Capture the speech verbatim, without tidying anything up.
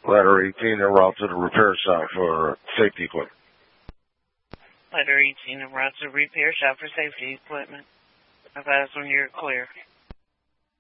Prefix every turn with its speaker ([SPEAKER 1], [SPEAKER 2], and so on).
[SPEAKER 1] Letter eighteen, en route to the repair shop for safety equipment.
[SPEAKER 2] Letter eighteen, en route to repair shop for safety equipment. Advise when you're clear.